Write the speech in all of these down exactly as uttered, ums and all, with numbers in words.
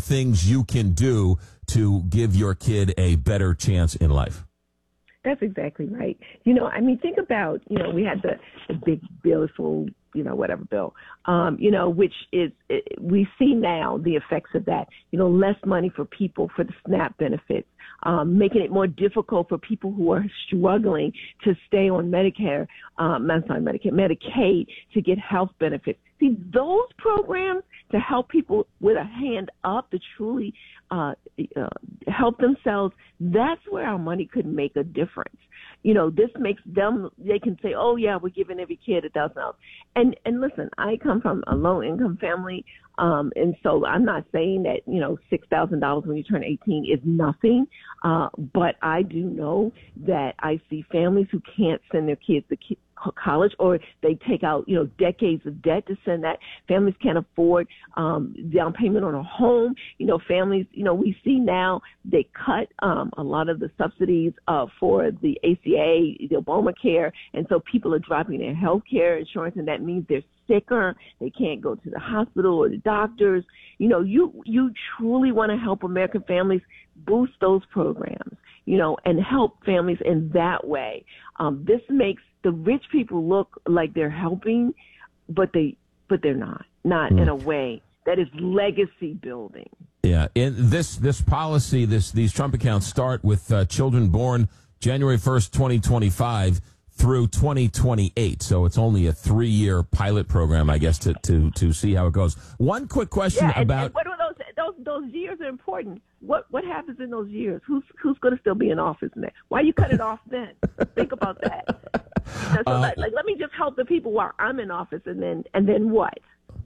things you can do to give your kid a better chance in life. That's exactly right. You know, I mean, think about, you know, we had the, the big beautiful, you know, whatever bill, um, you know, which is, it, we see now the effects of that, you know, less money for people for the SNAP benefits, um, making it more difficult for people who are struggling to stay on Medicare, um, I'm sorry, Medicare, Medicaid to get health benefits. See, those programs to help people with a hand up to truly uh, uh, help themselves, that's where our money could make a difference. You know, this makes them, they can say, oh, yeah, we're giving every kid a thousand dollars. And, and listen, I come from a low income family. Um, and so I'm not saying that, you know, six thousand dollars when you turn eighteen is nothing. Uh, but I do know that I see families who can't send their kids to ki- college, or they take out, you know, decades of debt to send that. Families can't afford um, down payment on a home. You know, families, you know, we see now they cut um, a lot of the subsidies uh, for the A C A, the Obamacare, and so people are dropping their health care insurance, and that means they're sicker. They can't go to the hospital or the doctors. You know, you you truly want to help American families, boost those programs, you know, and help families in that way. Um, this makes the rich people look like they're helping, but they but they're not, not mm. in a way that is legacy building. Yeah, in this this policy, this these Trump accounts start with uh, children born January first, twenty twenty-five through twenty twenty-eight. So it's only a three-year pilot program, I guess, to, to, to see how it goes. One quick question yeah, and, about... And what are those, those, those years are important. What what happens in those years? Who's who's going to still be in office next? Why you cut it off then? Think about that. Now, so uh, like, like, let me just help the people while I'm in office, and then and then what?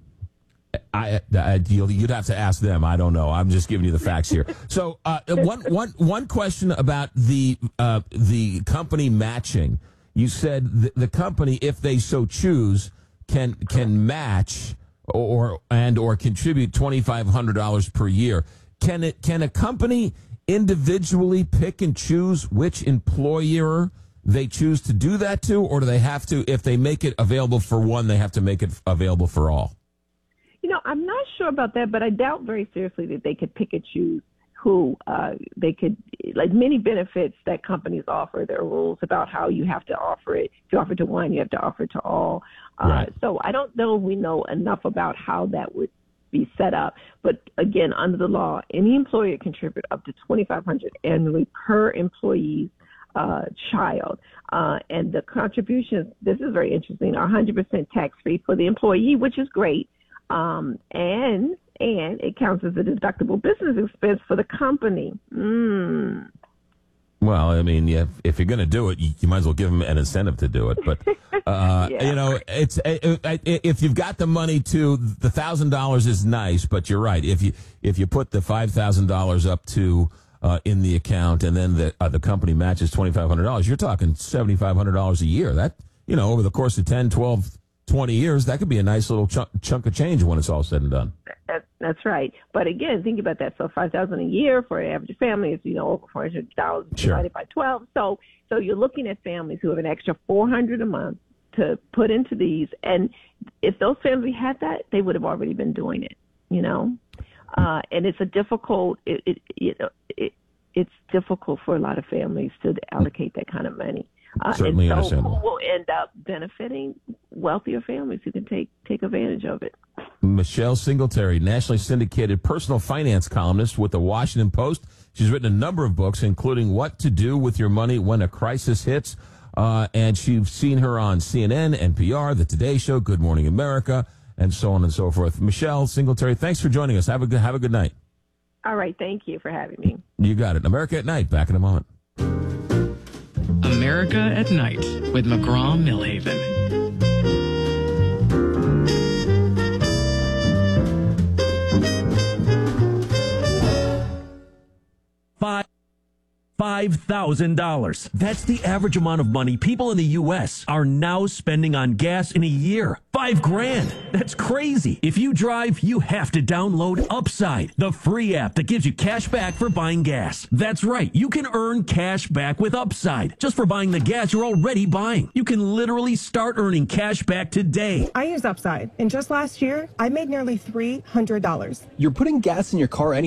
I, I you'd have to ask them. I don't know. I'm just giving you the facts here. So uh, one one one question about the uh, the company matching. You said the, the company, if they so choose, can can match or and or contribute twenty-five hundred dollars per year. Can it? Can a company individually pick and choose which employer they choose to do that to, or do they have to? If they make it available for one, they have to make it available for all. You know, I'm not sure about that, but I doubt very seriously that they could pick and choose who uh, they could, like many benefits that companies offer, there are rules about how you have to offer it. If you offer it to one, you have to offer it to all. Uh, right. So I don't know if we know enough about how that would be set up. But again, under the law, any employer can contribute up to twenty-five hundred dollars annually per employee's uh, child. Uh, and the contributions, this is very interesting, are one hundred percent tax-free for the employee, which is great. Um, and and it counts as a deductible business expense for the company. Mm. Well, I mean, yeah, if you're going to do it, you, you might as well give them an incentive to do it. But, uh, yeah. you know, it's it, it, if you've got the money to, the one thousand dollars is nice, but you're right. If you if you put the five thousand dollars up to uh, in the account and then the uh, the company matches twenty-five hundred dollars, you're talking seventy-five hundred dollars a year. That, you know, over the course of ten, twelve, twenty years, that could be a nice little chunk, chunk of change when it's all said and done. That, that's right. But again, think about that. So five thousand dollars a year for an average family is, you know, over four hundred dollars sure. divided by twelve. So, so you're looking at families who have an extra four hundred dollars a month to put into these. And if those families had that, they would have already been doing it, you know. Uh, and it's a difficult, it, it, you know, it, it's difficult for a lot of families to allocate that kind of money. Uh, Certainly and so understandable. who will end up benefiting? Wealthier families who can take take advantage of it. Michelle Singletary, nationally syndicated personal finance columnist with the Washington Post. She's written a number of books, including What to Do with Your Money When a Crisis Hits. Uh, and she's seen her on C N N, N P R, The Today Show, Good Morning America, and so on and so forth. Michelle Singletary, thanks for joining us. Have a good, have a good night. All right. Thank you for having me. You got it. America at Night. Back in a moment. America at Night with McGraw-Millhaven. Five. five thousand dollars. That's the average amount of money people in the U S are now spending on gas in a year. Five grand. That's crazy. If you drive, you have to download Upside, the free app that gives you cash back for buying gas. That's right. You can earn cash back with Upside just for buying the gas you're already buying. You can literally start earning cash back today. I use Upside, and just last year, I made nearly three hundred dollars. You're putting gas in your car anyway.